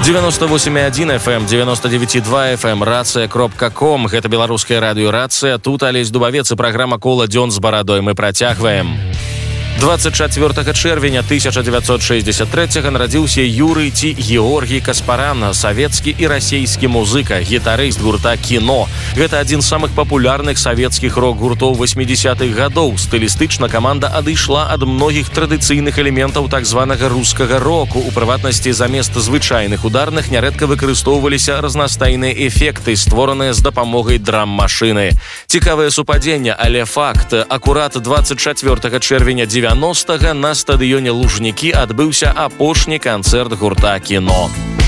98,1 FM, 99,2 FM, рацыя.ком. Гэта беларуская радыёрацыя. Тут Алесь Дубавец і праграма «Кола дзён з барадой». Мы працягваем. 24 чэрвеня 1963 нарадзіўся Юрый ці Георгій Каспаран, савецкі і расейскі музыка, гітарыст гурта «Кіно». Гэта адзін з самых папулярных савецкіх рок-гуртоў 80-х гадоў. Стылістычна каманда адышла ад многіх традыцыйных элементаў так званага рускага року. У прыватнасці замест звычайных ударных нярэдка выкарыстоўваліся разнастайныя эфекты, створаныя з дапамогай драм-машыны. Цікавае супадзенне, але факт. Акурат 24 чэрвеня 90-га на стадыёне Лужнікі адбыўся апошні канцэрт гурта «Кіно».